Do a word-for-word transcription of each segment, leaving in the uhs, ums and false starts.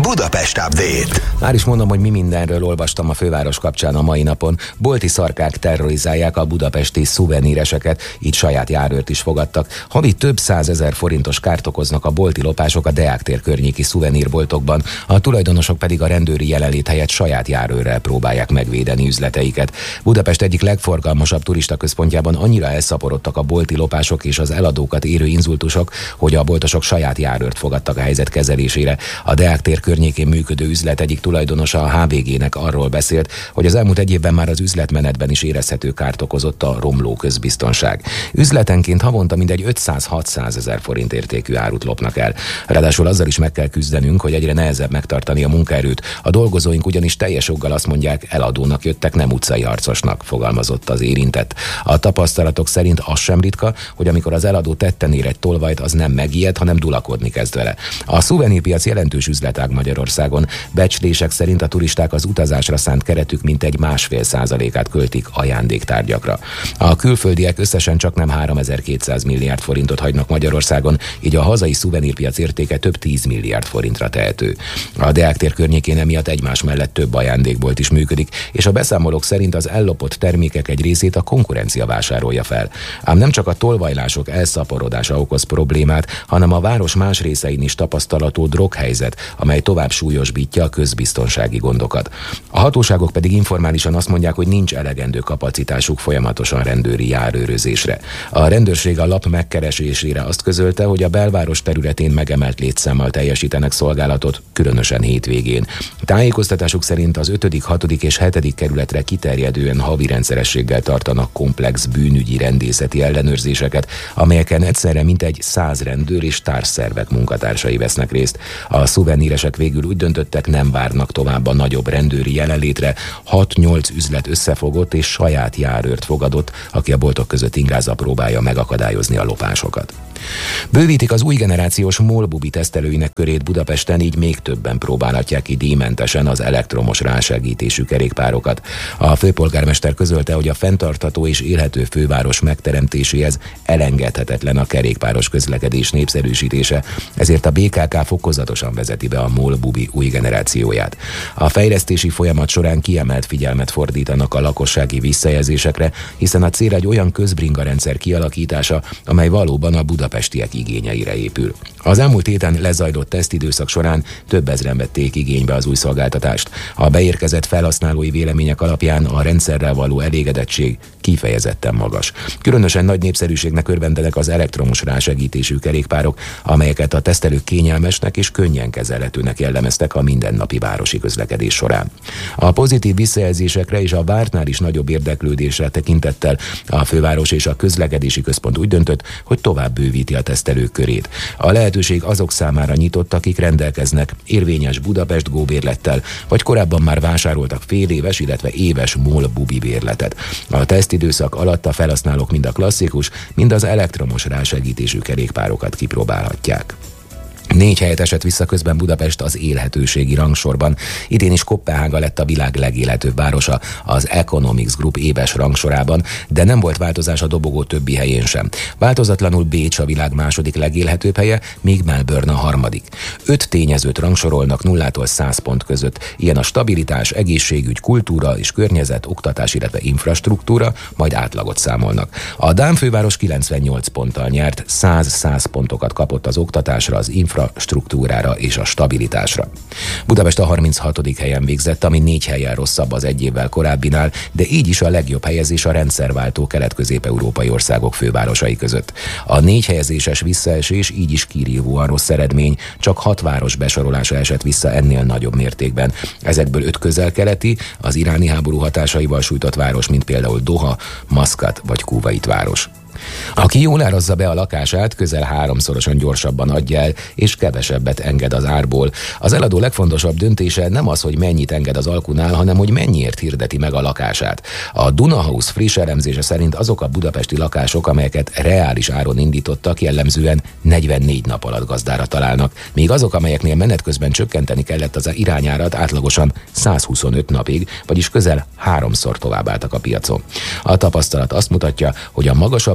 Budapest Update. Már is mondom, hogy mi mindenről olvastam a főváros kapcsán a mai napon. Bolti szarkák terrorizálják a budapesti szuveníreseket, így saját járőrt is fogadtak. Havi több százezer forintos kárt okoznak a bolti lopások a Deák tér környéki szuvenírboltokban, a tulajdonosok pedig a rendőri jelenlét helyett saját járőrrel próbálják megvédeni üzleteiket. Budapest egyik legforgalmasabb turistaközpontjában annyira elszaporodtak a bolti lopások és az eladókat érő inzultusok, hogy a boltosok saját járőrt fogadtak a helyzet kezelésére. A Deák tér környékén működő üzlet egyik tulajdonosa a há vé gének arról beszélt, hogy az elmúlt egy évben már az üzletmenetben is érezhető kárt okozott a romló közbiztonság. Üzletenként havonta mindegy ötszáz-hatszázezer forint értékű árut lopnak el. Ráadásul azzal is meg kell küzdenünk, hogy egyre nehezebb megtartani a munkaerőt. A dolgozóink ugyanis teljes joggal azt mondják, eladónak jöttek, nem utcai harcosnak, fogalmazott az érintett. A tapasztalatok szerint az sem ritka, hogy amikor az eladó tetten ér egy tolvajt, az nem megijed, hanem dulakodni kezd vele. A szuvenírpiac jelentős üzletág Magyarországon. Becslések szerint a turisták az utazásra szánt keretük mintegy másfél százalékát költik ajándéktárgyakra. A külföldiek összesen csak nem háromezer-kétszáz milliárd forintot hagynak Magyarországon, így a hazai szuvenírpiac értéke több tíz milliárd forintra tehető. A Deák tér környékén emiatt egymás mellett több ajándékbolt is működik, és a beszámolók szerint az ellopott termékek egy részét a konkurencia vásárolja fel. Ám nem csak a tolvajlások elszaporodása okoz problémát, hanem a város más részein is tapasztalható droghelyzet, amely tovább súlyosbítja a közbiztonsági gondokat. A hatóságok pedig informálisan azt mondják, hogy nincs elegendő kapacitásuk folyamatosan rendőri járőrözésre. A rendőrség a lap megkeresésére azt közölte, hogy a belváros területén megemelt létszámmal teljesítenek szolgálatot, különösen hétvégén. Tájékoztatásuk szerint az ötödik, hatodik és hetedik kerületre kiterjedően havi rendszerességgel tartanak komplex bűnügyi rendészeti ellenőrzéseket, amelyeken egyszerre mintegy száz rendőr és társszervek munkatársai vesznek részt. A szuveníresek végül úgy döntöttek, nem várnak tovább a nagyobb rendőri jelenlétre. hat-nyolc üzlet összefogott és saját járőrt fogadott, aki a boltok között ingázva próbálja megakadályozni a lopásokat. Bővítik az új generációs MOL-bubi tesztelőinek körét Budapesten, így még többen próbálhatják ki díjmentesen az elektromos rásegítésű kerékpárokat. A főpolgármester közölte, hogy a fenntartható és élhető főváros megteremtéséhez elengedhetetlen a kerékpáros közlekedés népszerűsítése, ezért a bé ká ká fokozatosan vezeti be a MOL-bubi új generációját. A fejlesztési folyamat során kiemelt figyelmet fordítanak a lakossági visszajelzésekre, hiszen a cél egy olyan közbringarendszer kialakítása, amely valóban a budapestiek igényeire épül. Az elmúlt héten lezajlott tesztidőszak során több ezren vették igénybe az új szolgáltatást. A beérkezett felhasználói vélemények alapján a rendszerrel való elégedettség kifejezetten magas. Különösen nagy népszerűségnek örvendenek az elektromos rásegítésű kerékpárok, amelyeket a tesztelők kényelmesnek és könnyen kezelhetőnek jellemeztek a mindennapi városi közlekedés során. A pozitív visszajelzésekre és a vártnál is nagyobb érdeklődésre tekintettel a főváros és a közlekedési központ úgy döntött, hogy tovább bővíti a tesztelők körét. A lehetőség azok számára nyitott, akik rendelkeznek érvényes Budapest Go bérlettel, vagy korábban már vásároltak fél éves, illetve éves MOL-bubi bérletet. A tesztidőszak alatt a felhasználók mind a klasszikus, mind az elektromos rásegítésű kerékpárokat kipróbálhatják. Négy helyet esett vissza közben Budapest az élhetőségi rangsorban. Idén is Koppenhága lett a világ legélhetőbb városa az Economics Group éves rangsorában, de nem volt változás a dobogó többi helyén sem. Változatlanul Bécs a világ második legélhetőbb helye, míg Melbourne a harmadik. Öt tényezőt rangsorolnak nullától száz pont között. Ilyen a stabilitás, egészségügy, kultúra és környezet, oktatás, illetve infrastruktúra, majd átlagot számolnak. A dán főváros kilencvennyolc ponttal nyert, száz-száz pontokat kapott az oktatásra, az infrastruktúra struktúrára és a stabilitásra. Budapest a harminchatodik helyen végzett, ami négy helyen rosszabb az egy évvel korábbinál, de így is a legjobb helyezés a rendszerváltó kelet-közép-európai országok fővárosai között. A négy helyezéses visszaesés így is kirívóan rossz eredmény, csak hat város besorolása esett vissza ennél nagyobb mértékben. Ezekből öt közel-keleti, az iráni háború hatásaival sújtott város, mint például Doha, Maszkat vagy Kuvait város. Aki jól árazza be a lakását, közel háromszorosan gyorsabban adja el, és kevesebbet enged az árból. Az eladó legfontosabb döntése nem az, hogy mennyit enged az alkunál, hanem hogy mennyiért hirdeti meg a lakását. A Duna House friss elemzése szerint azok a budapesti lakások, amelyeket reális áron indítottak, jellemzően negyvennégy nap alatt gazdára találnak, míg azok, amelyeknél menet közben csökkenteni kellett az irányárat, átlagosan százhuszonöt napig, vagyis közel háromszor tovább álltak a piacon. A tapasztalat azt mutatja, hogy a magasabb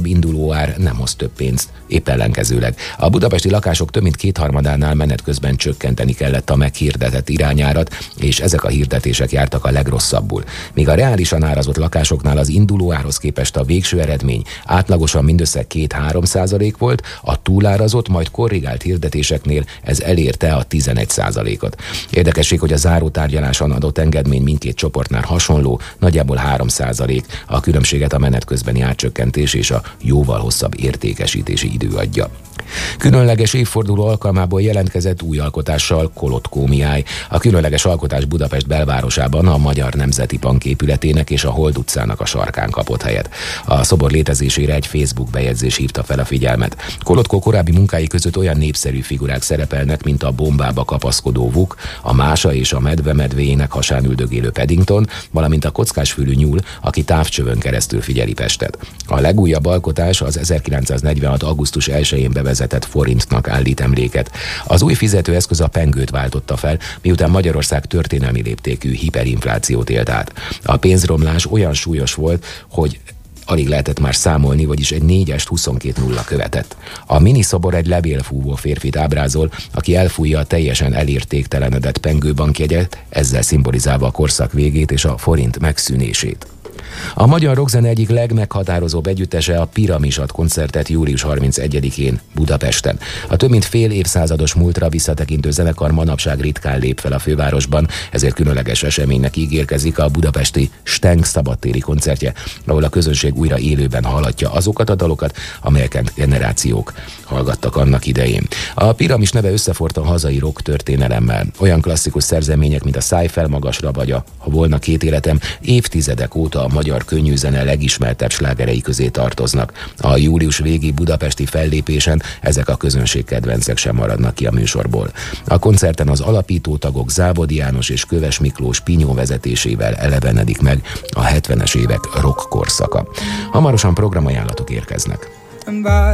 induló ár nem hoz több pénzt. Épp ellenkezőleg. A budapesti lakások több mint kétharmadánál menet közben csökkenteni kellett a meghirdetett irányárat, és ezek a hirdetések jártak a legrosszabbul. Míg a reálisan árazott lakásoknál az induló árhoz képest a végső eredmény átlagosan mindössze két-három százalék volt, a túlárazott, majd korrigált hirdetéseknél ez elérte a tizenegy százalékot. Érdekesség, hogy a zárótárgyaláson adott engedmény mindkét csoportnál hasonló, nagyjából három százalék. A különbséget a menet közbeni árcsökkentés és a jóval hosszabb értékesítési idő adja. Különleges évforduló alkalmából jelentkezett új alkotással Kolotkó Mihály. A különleges alkotás Budapest belvárosában a Magyar Nemzeti Bank épületének és a Hold utcának a sarkán kapott helyet. A szobor létezésére egy Facebook bejegyzés hívta fel a figyelmet. Kolotkó korábbi munkái között olyan népszerű figurák szerepelnek, mint a bombába kapaszkodó Vuk, a Mása és a medve medvéjének hasán üldögélő Paddington, valamint a kockásfülű nyúl, aki távcsövön keresztül figyeli Pestet. A legújabb alkotás az ezerkilencszáznegyvenhat. augusztus elsején bevezetett forintnak állít emléket. Az új fizetőeszköz a pengőt váltotta fel, miután Magyarország történelmi léptékű hiperinflációt élt át. A pénzromlás olyan súlyos volt, hogy alig lehetett már számolni, vagyis egy négyest huszonkét nulla követett. A miniszobor egy lebélfúvó férfit ábrázol, aki elfújja a teljesen elértéktelenedett pengőbankjegyet, ezzel szimbolizálva a korszak végét és a forint megszűnését. A magyar rockzene egyik legmeghatározóbb együttese a Piramis ad koncertet július harmincegyedikén Budapesten. A több mint fél évszázados múltra visszatekintő zenekar manapság ritkán lép fel a fővárosban, ezért különleges eseménynek ígérkezik a budapesti Stenk szabadtéri koncertje, ahol a közönség újra élőben hallatja azokat a dalokat, amelyeket generációk hallgattak annak idején. A Piramis neve összefort a hazai rock történelemmel. Olyan klasszikus szerzemények, mint a Szállj fel magasra vagy a Ha volna két életem évtizedek óta a magyar könnyűzene legismertebb slágerei közé tartoznak. A július végi budapesti fellépésen ezek a közönség kedvencek sem maradnak ki a műsorból. A koncerten az alapító tagok Závodi János és Köves Miklós Pinyó vezetésével elevenedik meg a hetvenes évek rock korszaka. Hamarosan programajánlatok érkeznek.